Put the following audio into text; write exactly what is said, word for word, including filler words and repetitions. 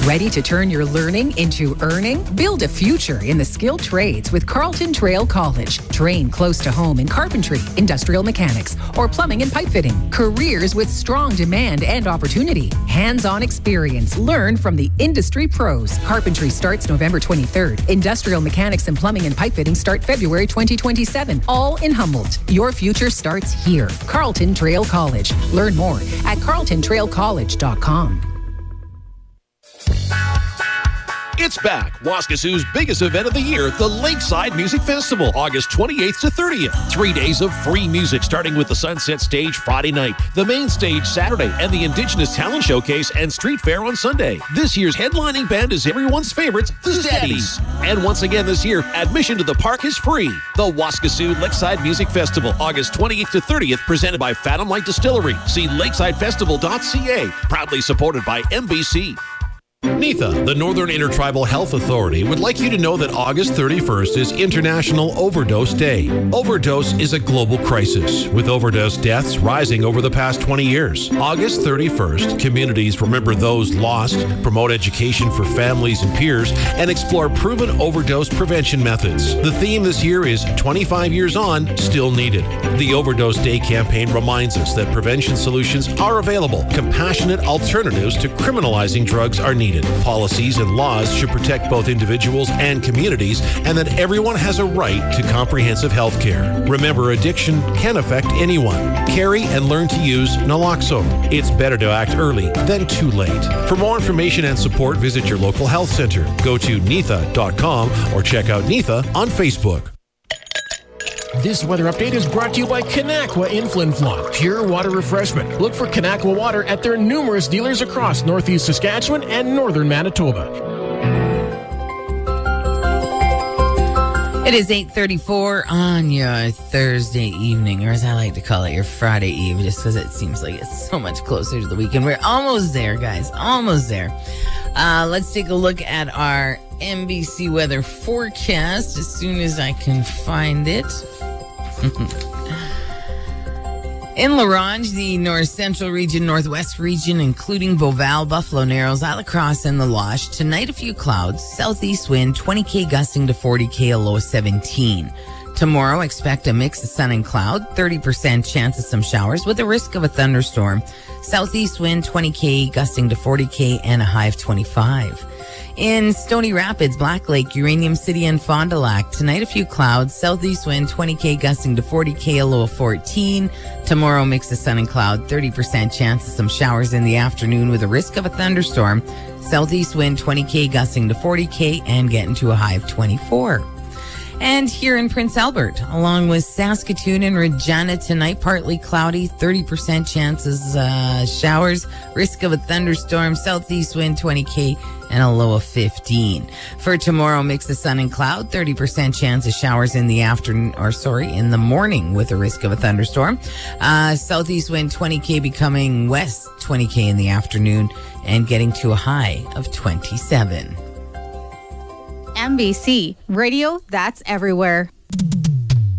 Ready to turn your learning into earning? Build a future in the skilled trades with Carlton Trail College. Train close to home in carpentry, industrial mechanics, or plumbing and pipe fitting. Careers with strong demand and opportunity. Hands-on experience. Learn from the industry pros. Carpentry starts November twenty-third. Industrial mechanics and plumbing and pipe fitting start February twenty twenty-seven. All in Humboldt. Your future starts here. Carlton Trail College. Learn more at carlton trail college dot com. It's back. Waskasoo's biggest event of the year, the Lakeside Music Festival, August twenty-eighth to thirtieth. Three days of free music, starting with the Sunset Stage Friday night, the main stage Saturday, and the Indigenous Talent Showcase and Street Fair on Sunday. This year's headlining band is everyone's favorites, the Steadies. And once again this year, admission to the park is free. The Waskasoo Lakeside Music Festival, August twenty-eighth to thirtieth, presented by Fathom Light Distillery. See lakeside festival dot c a. Proudly supported by M B C. NEIFA, the Northern Intertribal Health Authority, would like you to know that August thirty-first is International Overdose Day. Overdose is a global crisis, with overdose deaths rising over the past twenty years. August thirty-first, communities remember those lost, promote education for families and peers, and explore proven overdose prevention methods. The theme this year is twenty-five years on, still needed. The Overdose Day campaign reminds us that prevention solutions are available. Compassionate alternatives to criminalizing drugs are needed. Policies and laws should protect both individuals and communities, and that everyone has a right to comprehensive health care. Remember, addiction can affect anyone. Carry and learn to use naloxone. It's better to act early than too late. For more information and support, visit your local health center. Go to neitha dot com or check out NEIFA on Facebook. This weather update is brought to you by Kanakwa in Flin Flon. Pure water refreshment. Look for Kanakwa water at their numerous dealers across northeast Saskatchewan and northern Manitoba. It is eight thirty-four on your Thursday evening, or as I like to call it, your Friday Eve, just because it seems like it's so much closer to the weekend. We're almost there, guys. Almost there. Uh, let's take a look at our N B C weather forecast as soon as I can find it. In La Ronge, the north central region, northwest region, including Beauval, Buffalo Narrows, Isle Cross, and the Losh. Tonight, a few clouds, southeast wind, twenty K gusting to forty K, a low of seventeen. Tomorrow, expect a mix of sun and cloud, thirty percent chance of some showers with a risk of a thunderstorm. Southeast wind, twenty K gusting to forty K, and a high of twenty-five. In Stony Rapids, Black Lake, Uranium City, and Fond du Lac, tonight a few clouds, southeast wind twenty K gusting to forty K, a low of fourteen. Tomorrow, mix of sun and cloud, thirty percent chance of some showers in the afternoon with a risk of a thunderstorm. Southeast wind twenty K gusting to forty K and getting to a high of twenty-four. And here in Prince Albert, along with Saskatoon and Regina, tonight partly cloudy, thirty percent chances uh, showers, risk of a thunderstorm, southeast wind twenty K, and a low of fifteen. For tomorrow, mix of sun and cloud, thirty percent chance of showers in the afternoon, or sorry, in the morning with a risk of a thunderstorm. Uh, southeast wind twenty K becoming west twenty K in the afternoon and getting to a high of twenty-seven. N B C Radio, that's everywhere.